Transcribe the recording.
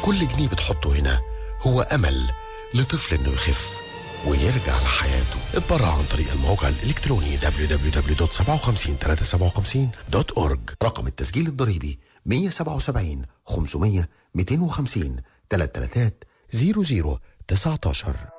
كل جنيه بتحطه هنا هو أمل لطفل إنه يخف ويرجع لحياته. اتبرع عن طريق الموقع الإلكتروني www.57357.org. رقم التسجيل الضريبي 177 500 250 333 00 19.